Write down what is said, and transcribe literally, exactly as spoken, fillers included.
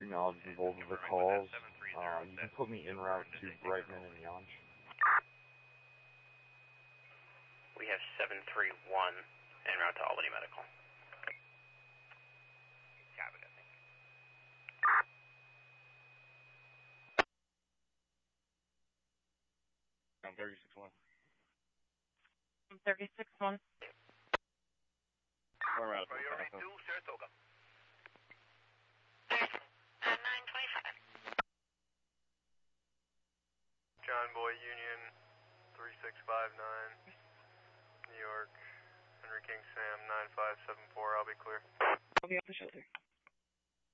Acknowledging both of the calls. Uh, you can put me en route to Brightman and Yonch. We have seven three one en route to Albany Medical. I'm thirty-six one. I'm thirty-six one. We're out. Priority two, Saratoga. nine twenty-five. John Boy Union three six five nine, New York, Henry King Sam nine five seven four, I'll be clear. I'll be off the shelter.